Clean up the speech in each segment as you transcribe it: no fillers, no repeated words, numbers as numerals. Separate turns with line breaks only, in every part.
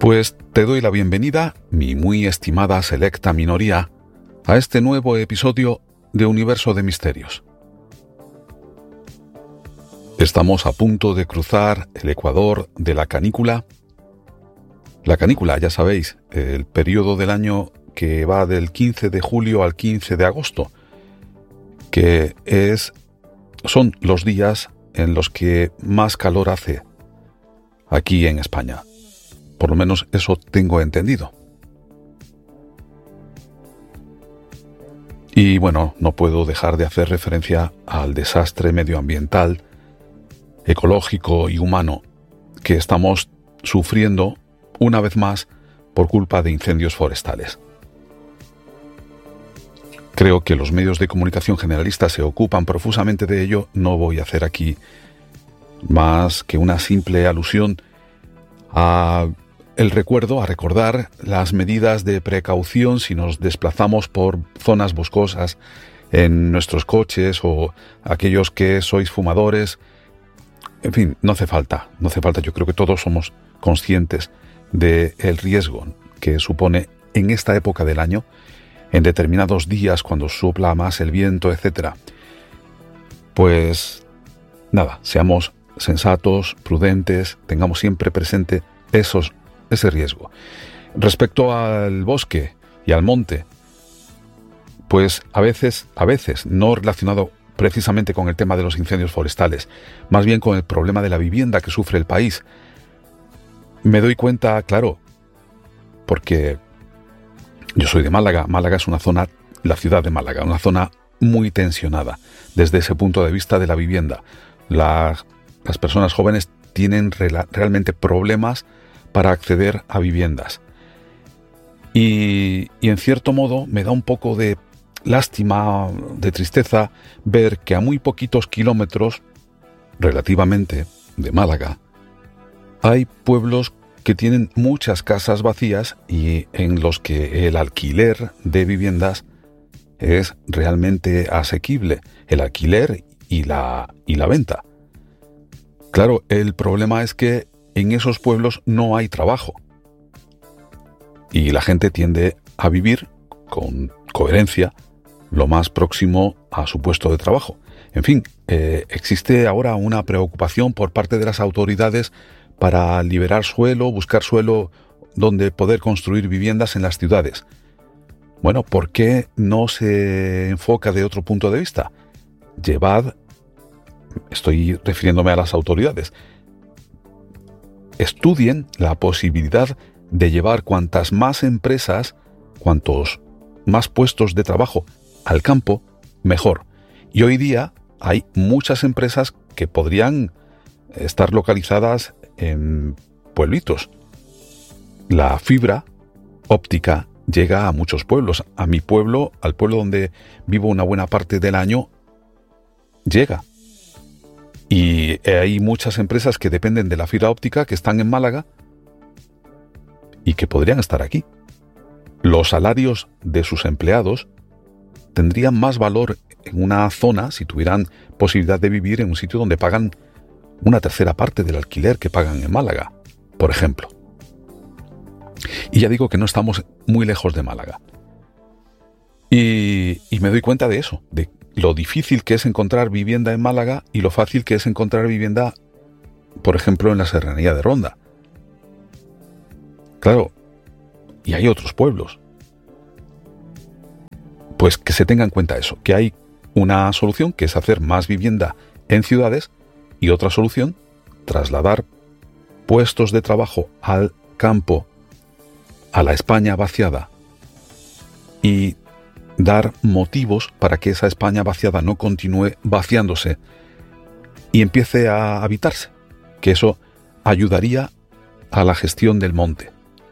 Pues te doy la bienvenida, mi muy estimada selecta minoría, a este nuevo episodio de Universo de Misterios. Estamos a punto de cruzar el ecuador de la canícula. La canícula, ya sabéis, el periodo del año que va del 15 de julio al 15 de agosto, que son los días en los que más calor hace aquí en España. Por lo menos eso tengo entendido. Y bueno, no puedo dejar de hacer referencia al desastre medioambiental, ecológico y humano que estamos sufriendo una vez más por culpa de incendios forestales. Creo que los medios de comunicación generalistas se ocupan profusamente de ello. No voy a hacer aquí más que una simple alusión a recordar las medidas de precaución si nos desplazamos por zonas boscosas en nuestros coches o aquellos que sois fumadores. En fin, no hace falta. Yo creo que todos somos conscientes del riesgo que supone en esta época del año, en determinados días cuando sopla más el viento, etc. Pues nada, seamos sensatos, prudentes, tengamos siempre presente ese riesgo. Respecto al bosque y al monte, pues a veces, no relacionado precisamente con el tema de los incendios forestales, más bien con el problema de la vivienda que sufre el país. Me doy cuenta, claro, porque yo soy de Málaga. Málaga es una zona, la ciudad de Málaga, una zona muy tensionada desde ese punto de vista de la vivienda. Las personas jóvenes tienen realmente problemas para acceder a viviendas. Y en cierto modo me da un poco de lástima, de tristeza, ver que a muy poquitos kilómetros, relativamente, de Málaga, hay pueblos que tienen muchas casas vacías y en los que el alquiler de viviendas es realmente asequible, el alquiler y la venta. Claro, el problema es que en esos pueblos no hay trabajo y la gente tiende a vivir con coherencia lo más próximo a su puesto de trabajo. En fin, existe ahora una preocupación por parte de las autoridades para liberar suelo, buscar suelo donde poder construir viviendas en las ciudades. Bueno, ¿por qué no se enfoca de otro punto de vista? Estoy refiriéndome a las autoridades, estudien la posibilidad de llevar cuantas más empresas, cuantos más puestos de trabajo al campo, mejor. Y hoy día hay muchas empresas que podrían estar localizadas en pueblitos. La fibra óptica llega a muchos pueblos. A mi pueblo, al pueblo donde vivo una buena parte del año, llega. Y hay muchas empresas que dependen de la fibra óptica que están en Málaga y que podrían estar aquí. Los salarios de sus empleados tendrían más valor en una zona si tuvieran posibilidad de vivir en un sitio donde pagan una tercera parte del alquiler que pagan en Málaga, por ejemplo. Y ya digo que no estamos muy lejos de Málaga. Y me doy cuenta de eso, de lo difícil que es encontrar vivienda en Málaga y lo fácil que es encontrar vivienda, por ejemplo, en la Serranía de Ronda. Claro, y hay otros pueblos. Pues que se tenga en cuenta eso, que hay una solución que es hacer más vivienda en ciudades y otra solución, trasladar puestos de trabajo al campo, a la España vaciada, y dar motivos para que esa España vaciada no continúe vaciándose y empiece a habitarse, que eso ayudaría a la gestión del monte.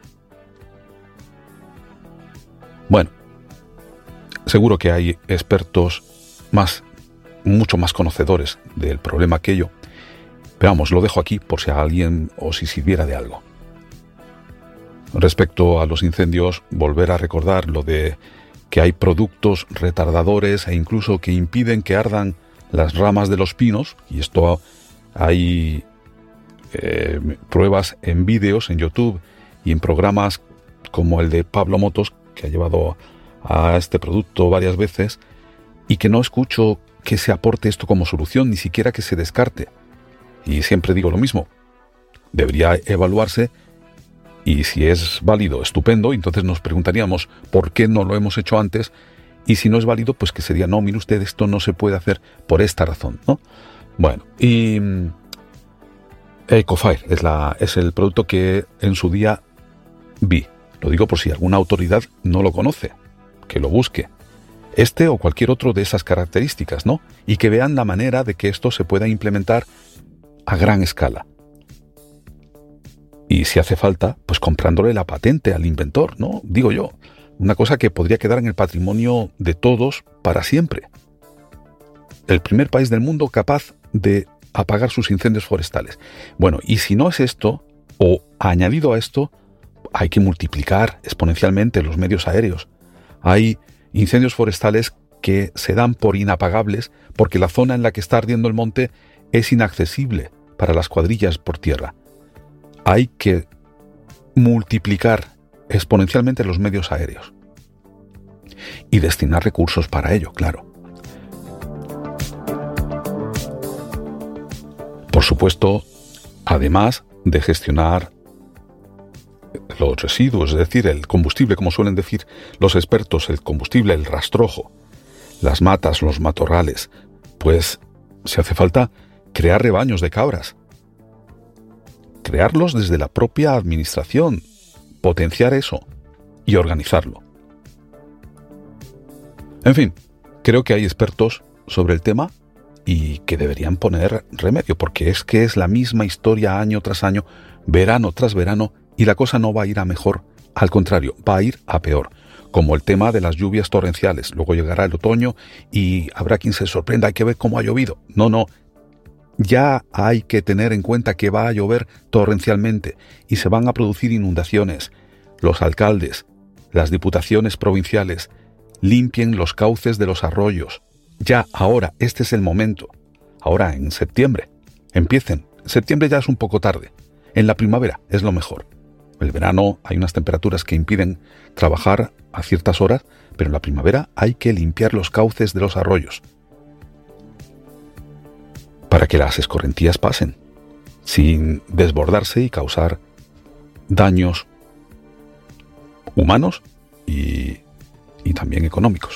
Bueno, seguro que hay expertos mucho más conocedores del problema que yo, pero vamos, lo dejo aquí por si a alguien o si sirviera de algo. Respecto a los incendios, volver a recordar lo de que hay productos retardadores e incluso que impiden que ardan las ramas de los pinos, y esto hay pruebas en vídeos en YouTube y en programas como el de Pablo Motos, que ha llevado a este producto varias veces, y que no escucho que se aporte esto como solución, ni siquiera que se descarte. Y siempre digo lo mismo, debería evaluarse, y si es válido, estupendo. Entonces nos preguntaríamos por qué no lo hemos hecho antes, y si no es válido, pues que sería, no, mire usted, esto no se puede hacer por esta razón, ¿no? Bueno, y Ecofire es el producto que en su día vi. Lo digo por si alguna autoridad no lo conoce, que lo busque. Este o cualquier otro de esas características, ¿no? Y que vean la manera de que esto se pueda implementar a gran escala. Y si hace falta, pues comprándole la patente al inventor, ¿no? Digo yo, una cosa que podría quedar en el patrimonio de todos para siempre. El primer país del mundo capaz de apagar sus incendios forestales. Bueno, y si no es esto, o añadido a esto, hay que multiplicar exponencialmente los medios aéreos. Hay incendios forestales que se dan por inapagables porque la zona en la que está ardiendo el monte es inaccesible para las cuadrillas por tierra. Hay que multiplicar exponencialmente los medios aéreos y destinar recursos para ello, claro. Por supuesto, además de gestionar los residuos, es decir, el combustible, como suelen decir los expertos, el combustible, el rastrojo, las matas, los matorrales, pues si hace falta crear rebaños de cabras, crearlos desde la propia administración, potenciar eso y organizarlo. En fin, creo que hay expertos sobre el tema y que deberían poner remedio, porque es que es la misma historia año tras año, verano tras verano, y la cosa no va a ir a mejor, al contrario, va a ir a peor, como el tema de las lluvias torrenciales. Luego llegará el otoño y habrá quien se sorprenda, hay que ver cómo ha llovido. No, ya hay que tener en cuenta que va a llover torrencialmente y se van a producir inundaciones. Los alcaldes, las diputaciones provinciales, limpien los cauces de los arroyos. Ya, ahora, este es el momento. Ahora, en septiembre, empiecen. Septiembre ya es un poco tarde. En la primavera es lo mejor. El verano hay unas temperaturas que impiden trabajar a ciertas horas, pero en la primavera hay que limpiar los cauces de los arroyos para que las escorrentías pasen, sin desbordarse y causar daños humanos y también económicos.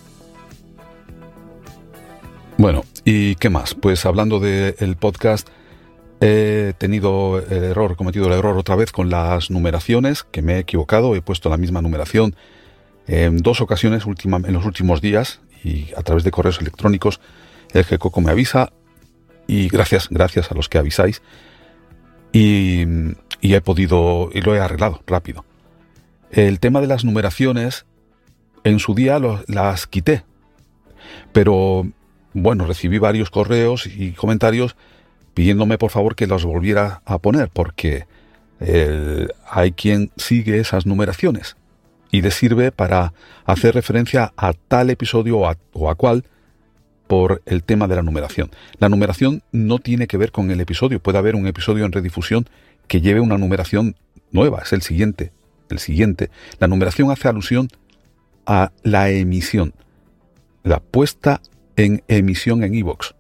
Bueno, ¿y qué más? Pues hablando del podcast, he cometido el error otra vez con las numeraciones, que me he equivocado, he puesto la misma numeración en 2 ocasiones en los últimos días, y a través de correos electrónicos el GECOCO me avisa, y gracias a los que avisáis, y lo he arreglado rápido. El tema de las numeraciones, en su día las quité, pero bueno, recibí varios correos y comentarios pidiéndome por favor que las volviera a poner, porque hay quien sigue esas numeraciones y le sirve para hacer referencia a tal episodio o a cual por el tema de la numeración. La numeración no tiene que ver con el episodio. Puede haber un episodio en redifusión que lleve una numeración nueva, es el siguiente. La numeración hace alusión a la emisión, la puesta en emisión en iVoox.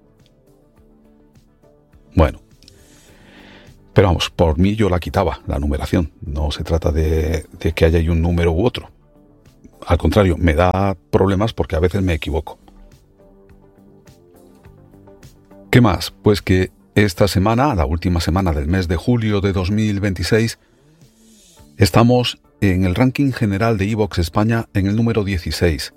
Bueno, pero vamos, por mí yo la quitaba, la numeración. No se trata de que haya ahí un número u otro. Al contrario, me da problemas porque a veces me equivoco. ¿Qué más? Pues que esta semana, la última semana del mes de julio de 2026, estamos en el ranking general de iVoox España en el número 16.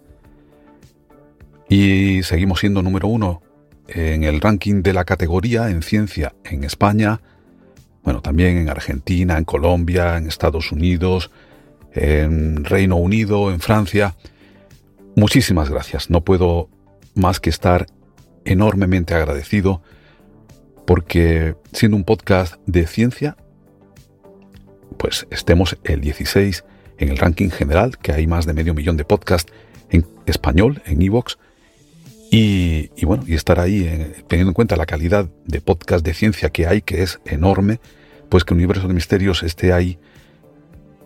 Y seguimos siendo número 1 en el ranking de la categoría en ciencia en España, bueno, también en Argentina, en Colombia, en Estados Unidos, en Reino Unido, en Francia. Muchísimas gracias. No puedo más que estar enormemente agradecido porque siendo un podcast de ciencia, pues estemos el 16 en el ranking general, que hay más de 500,000 de podcasts en español, en iVoox, y bueno, y estar ahí teniendo en cuenta la calidad de podcast de ciencia que hay, que es enorme, pues que Universo de Misterios esté ahí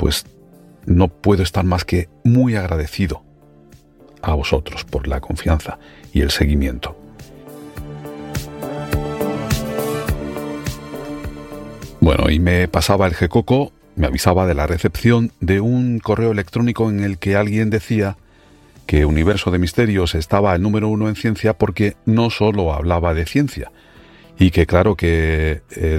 pues no puedo estar más que muy agradecido a vosotros por la confianza y el seguimiento. Bueno, y me pasaba el GECOCO, me avisaba de la recepción de un correo electrónico en el que alguien decía que Universo de Misterios estaba el número 1 en ciencia porque no solo hablaba de ciencia, y que claro que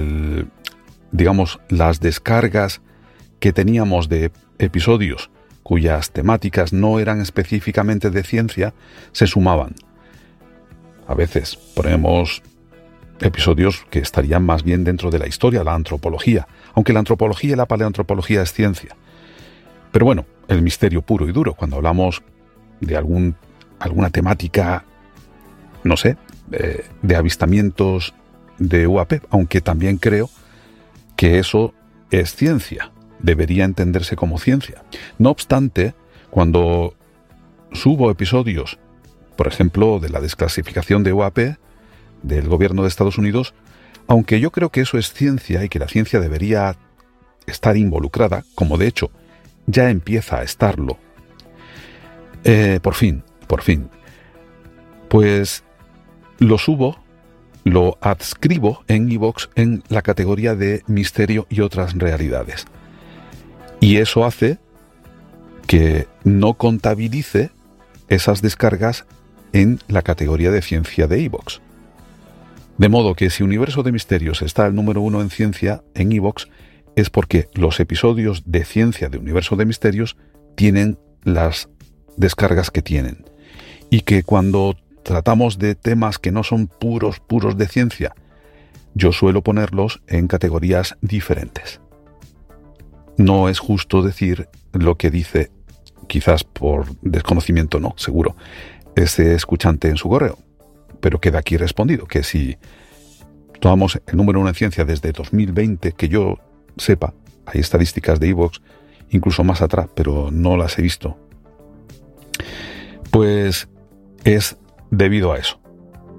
las descargas que teníamos de episodios cuyas temáticas no eran específicamente de ciencia se sumaban. A veces ponemos episodios que estarían más bien dentro de la historia, la antropología, aunque la antropología y la paleoantropología es ciencia. Pero bueno, el misterio puro y duro, cuando hablamos de alguna temática, no sé, de avistamientos de UAP, aunque también creo que eso es ciencia, debería entenderse como ciencia. No obstante, cuando subo episodios, por ejemplo, de la desclasificación de UAP, del gobierno de Estados Unidos, aunque yo creo que eso es ciencia y que la ciencia debería estar involucrada, como de hecho ya empieza a estarlo, por fin, pues lo subo, lo adscribo en iVoox en la categoría de misterio y otras realidades. Y eso hace que no contabilice esas descargas en la categoría de ciencia de iVoox. De modo que si Universo de Misterios está el número 1 en ciencia en iVoox, es porque los episodios de ciencia de Universo de Misterios tienen las descargas que tienen. Y que cuando tratamos de temas que no son puros de ciencia, yo suelo ponerlos en categorías diferentes. No es justo decir lo que dice, quizás por desconocimiento no, seguro, ese escuchante en su correo. Pero queda aquí respondido, que si tomamos el número 1 en ciencia desde 2020, que yo sepa, hay estadísticas de iVoox, incluso más atrás, pero no las he visto, pues es debido a eso.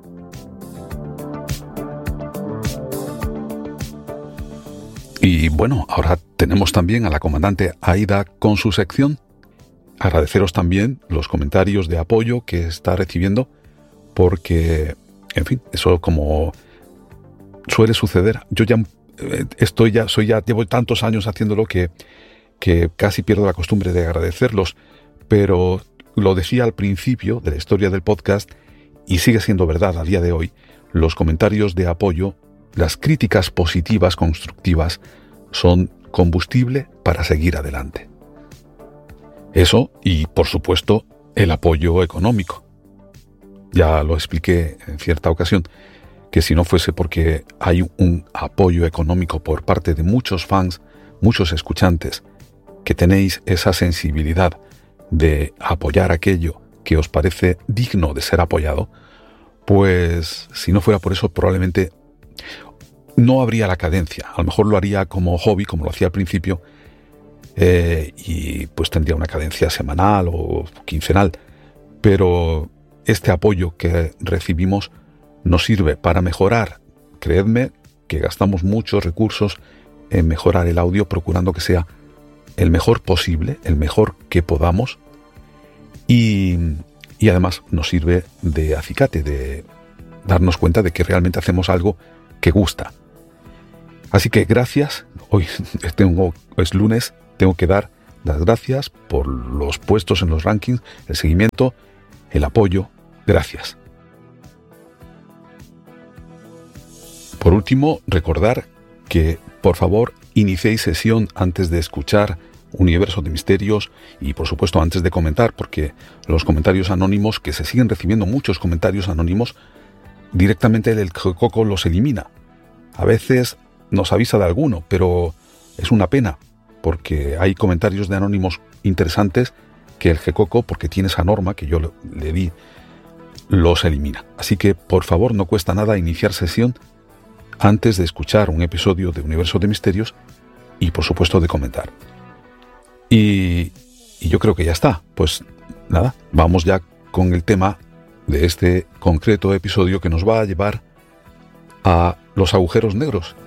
Y bueno, ahora tenemos también a la comandante Aida con su sección. Agradeceros también los comentarios de apoyo que está recibiendo, porque, en fin, eso como suele suceder. Yo ya llevo tantos años haciéndolo que casi pierdo la costumbre de agradecerlos, pero lo decía al principio de la historia del podcast y sigue siendo verdad a día de hoy. Los comentarios de apoyo, las críticas positivas, constructivas, son combustible para seguir adelante. Eso y, por supuesto, el apoyo económico. Ya lo expliqué en cierta ocasión, que si no fuese porque hay un apoyo económico por parte de muchos fans, muchos escuchantes, que tenéis esa sensibilidad de apoyar aquello que os parece digno de ser apoyado, pues si no fuera por eso probablemente no habría la cadencia. A lo mejor lo haría como hobby, como lo hacía al principio, y pues tendría una cadencia semanal o quincenal, pero este apoyo que recibimos nos sirve para mejorar. Creedme que gastamos muchos recursos en mejorar el audio, procurando que sea el mejor posible, el mejor que podamos, y además nos sirve de acicate, de darnos cuenta de que realmente hacemos algo que gusta. Así que gracias. Hoy es lunes, tengo que dar las gracias por los puestos en los rankings, el seguimiento, el apoyo. Gracias. Por último, recordar que, por favor, iniciéis sesión antes de escuchar Universo de Misterios y, por supuesto, antes de comentar, porque los comentarios anónimos, que se siguen recibiendo muchos comentarios anónimos, directamente el GECOCO los elimina. A veces nos avisa de alguno, pero es una pena, porque hay comentarios de anónimos interesantes que el GECOCO, porque tiene esa norma que yo le di, los elimina. Así que, por favor, no cuesta nada iniciar sesión antes de escuchar un episodio de Universo de Misterios y, por supuesto, de comentar. Y yo creo que ya está. Pues nada, vamos ya con el tema de este concreto episodio que nos va a llevar a los agujeros negros